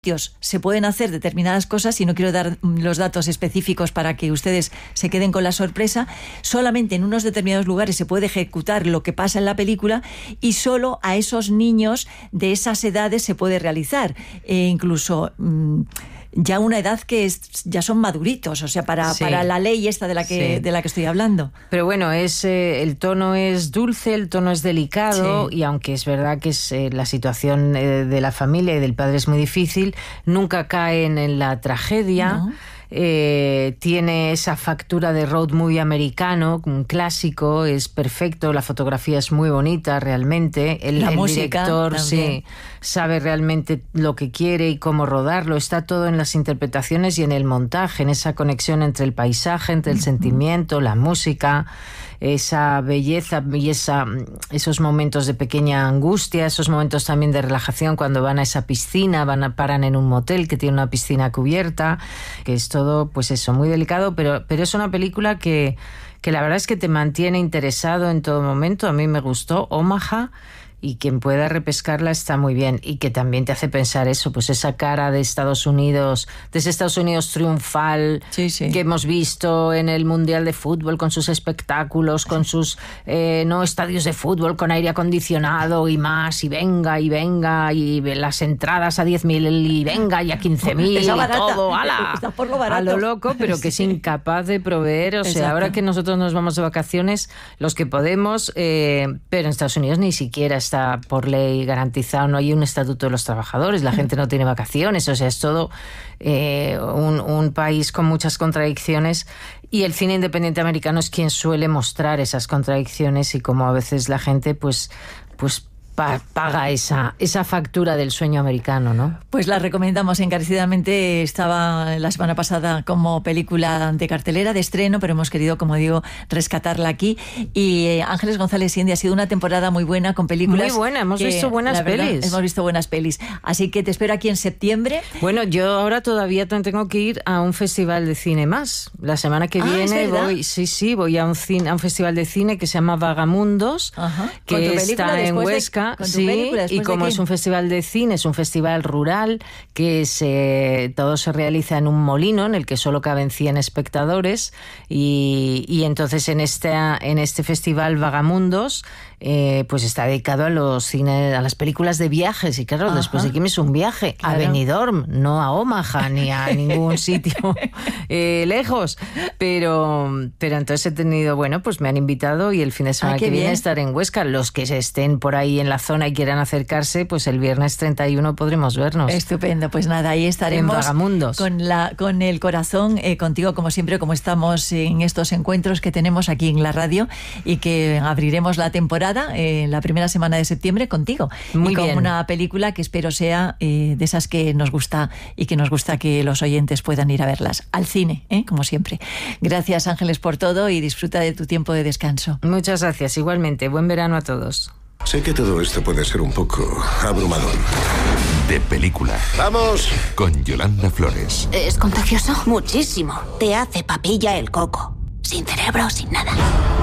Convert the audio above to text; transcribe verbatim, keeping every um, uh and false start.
se pueden hacer determinadas cosas, y no quiero dar los datos específicos para que ustedes se queden con la sorpresa. Solamente en unos determinados lugares se puede ejecutar lo que pasa en la película, y solo a esos niños de esas edades se puede realizar. E incluso mmm, ya una edad que es, ya son maduritos, o sea, para, sí. para la ley esta de la que, sí. de la que estoy hablando. Pero bueno, es eh, el tono es dulce, el tono es delicado, sí. y aunque es verdad que es, eh, la situación eh, de la familia y del padre es muy difícil, nunca caen en la tragedia. No. Eh, tiene esa factura de road movie americano, un clásico, es perfecto, la fotografía es muy bonita realmente, el, la el música director también. sí, sabe realmente lo que quiere y cómo rodarlo, está todo en las interpretaciones y en el montaje, en esa conexión entre el paisaje, entre el uh-huh. sentimiento, la música, esa belleza y esa, esos momentos de pequeña angustia, esos momentos también de relajación cuando van a esa piscina, van a paran en un motel que tiene una piscina cubierta, que es todo, pues eso, muy delicado, pero, pero es una película que, que la verdad es que te mantiene interesado en todo momento. A mí me gustó Omaha, y quien pueda repescarla está muy bien, y que también te hace pensar eso, pues esa cara de Estados Unidos, de ese Estados Unidos triunfal sí, sí. que hemos visto en el Mundial de Fútbol, con sus espectáculos, con sus eh, no estadios de fútbol con aire acondicionado y más, y venga, y venga, y las entradas a diez mil, y venga, y a quince mil, y todo, ¡ala! Está por lo barato. A lo loco, pero que es incapaz de proveer, o Exacto. sea, ahora que nosotros nos vamos de vacaciones, los que podemos, eh, pero en Estados Unidos ni siquiera está Está por ley garantizado, no hay un estatuto de los trabajadores, la gente no tiene vacaciones, o sea, es todo eh, un, un país con muchas contradicciones, y el cine independiente americano es quien suele mostrar esas contradicciones, y como a veces la gente pues, pues paga esa, esa factura del sueño americano, ¿no? Pues la recomendamos encarecidamente. Estaba la semana pasada como película de cartelera, de estreno, pero hemos querido, como digo, rescatarla aquí. Y eh, Ángeles González India, ha sido una temporada muy buena con películas. Muy buena, hemos que, visto buenas verdad, pelis. Hemos visto buenas pelis. Así que te espero aquí en septiembre. Bueno, yo ahora todavía tengo que ir a un festival de cine más. La semana que ah, viene ¿es voy, sí, sí, voy a un, cine, a un festival de cine que se llama Vagamundos, Ajá. que está en Huesca. De, sí, y como es un festival de cine, es un festival rural que se, todo se realiza en un molino en el que solo caben cien espectadores, y, y entonces en este, en este festival Vagamundos eh, pues está dedicado a los cines, a las películas de viajes, y claro, Ajá. después de que me es un viaje claro. a Benidorm, no a Omaha ni a ningún sitio eh, lejos, pero, pero entonces he tenido, bueno, pues me han invitado, y el fin de semana ah, que viene estaré en Huesca. Los que estén por ahí en la zona y quieran acercarse, pues el viernes treinta y uno podremos vernos. Estupendo, pues nada, ahí estaremos en Vagamundos. Con, la, con el corazón eh, contigo, como siempre, como estamos en estos encuentros que tenemos aquí en la radio, y que abriremos la temporada eh, la primera semana de septiembre contigo. Muy y con bien. Una película que espero sea eh, de esas que nos gusta, y que nos gusta que los oyentes puedan ir a verlas al cine, ¿eh? Como siempre. Gracias, Ángeles, por todo, y disfruta de tu tiempo de descanso. Muchas gracias, igualmente. Buen verano a todos. Sé que todo esto puede ser un poco abrumador. De película. ¡Vamos! Con Yolanda Flores. ¿Es contagioso? Muchísimo. Te hace papilla el coco. Sin cerebro, sin nada.